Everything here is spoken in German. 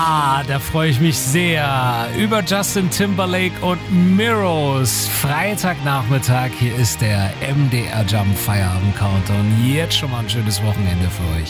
Da freue ich mich sehr. Über Justin Timberlake und Mirrors. Freitagnachmittag, hier ist der MDR Jump Feierabend Countdown. Jetzt schon mal ein schönes Wochenende für euch.